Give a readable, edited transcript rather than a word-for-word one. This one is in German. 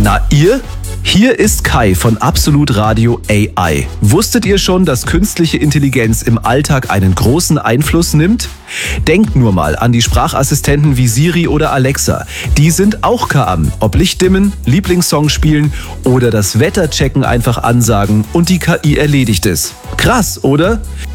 Na ihr? Hier ist Kai von Absolut Radio AI. Wusstet ihr schon, dass künstliche Intelligenz im Alltag einen großen Einfluss nimmt? Denkt nur mal an die Sprachassistenten wie Siri oder Alexa. Die sind auch KI. Ob Licht dimmen, Lieblingssong spielen oder das Wetter checken, einfach ansagen und die KI erledigt es. Krass, oder?